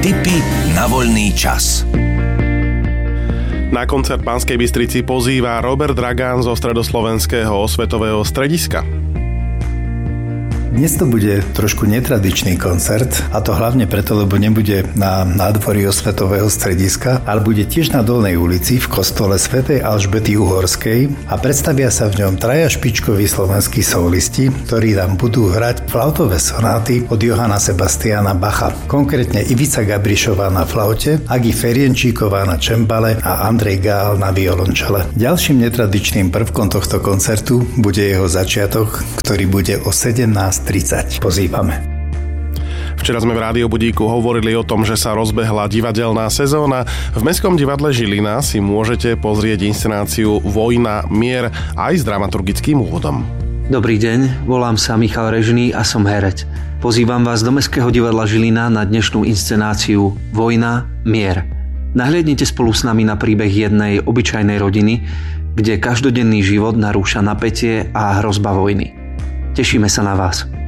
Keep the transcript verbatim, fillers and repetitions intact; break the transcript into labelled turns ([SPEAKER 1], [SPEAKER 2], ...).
[SPEAKER 1] Tipy na voľný čas.
[SPEAKER 2] Na koncert v Banskej Bystrici pozýva Robert Dragán zo Stredoslovenského osvetového strediska.
[SPEAKER 3] Dnes to bude trošku netradičný koncert, a to hlavne preto, lebo nebude na nádvorí osvetového strediska, ale bude tiež na Dolnej ulici v kostole svätej Alžbety Uhorskej a predstavia sa v ňom traja špičkoví slovenskí solisti, ktorí nám budú hrať flautové sonáty od Johanna Sebastiana Bacha. Konkrétne Ivica Gabrišová na flaute, Agi Ferienčíková na čembale a Andrej Gál na violončele. Ďalším netradičným prvkom tohto koncertu bude jeho začiatok, ktorý bude o sedemnásť tridsať. Pozývame.
[SPEAKER 2] Včera sme v Rádiu Budíku hovorili o tom, že sa rozbehla divadelná sezóna. V Mestskom divadle Žilina si môžete pozrieť inscenáciu Vojna, mier aj s dramaturgickým úvodom.
[SPEAKER 4] Dobrý deň, volám sa Michal Režný a som herec. Pozývam vás do Mestského divadla Žilina na dnešnú inscenáciu Vojna, mier. Nahliadnite spolu s nami na príbeh jednej obyčajnej rodiny, kde každodenný život narúša napätie a hrozba vojny. Tešíme sa na vás.